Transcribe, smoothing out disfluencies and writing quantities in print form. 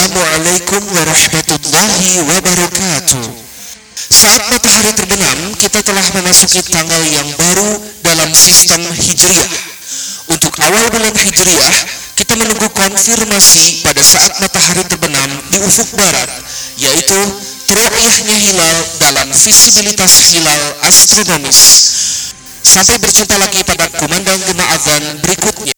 Assalamualaikum warahmatullahi wabarakatuh. Saat matahari terbenam, kita telah memasuki tanggal yang baru dalam sistem Hijriah. Untuk awal bulan Hijriah, kita menunggu konfirmasi pada saat matahari terbenam di ufuk barat, yaitu teru'yahnya hilal dalam visibilitas hilal astronomis. Sampai berjumpa lagi pada kumandang gemah azan berikutnya.